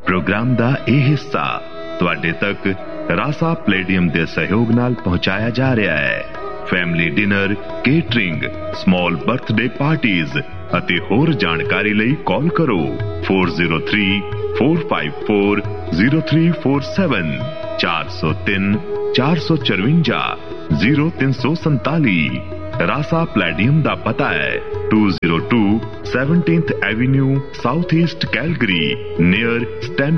Programme ਦਾ ਇਹ ਹਿੱਸਾ ਤੁਹਾਡੇ ਤੱਕ ਰਾਸਾ ਪਲੇਡੀਅਮ ਦੇ ਸਹਿਯੋਗ ਨਾਲ ਪਹੁੰਚਾਇਆ ਜਾ ਰਿਹਾ ਹੈ। Family dinner, catering, small birthday parties ਅਤੇ ਹੋਰ ਜਾਣਕਾਰੀ ਲਈ ਕਾਲ ਕਰੋ 4034540347 403-454-0347। ਰਾਸਾ ਪਲੇਡੀਅਮ ਦਾ ਪਤਾ ਹੈ 202 17th avenue south East Calgary near Stan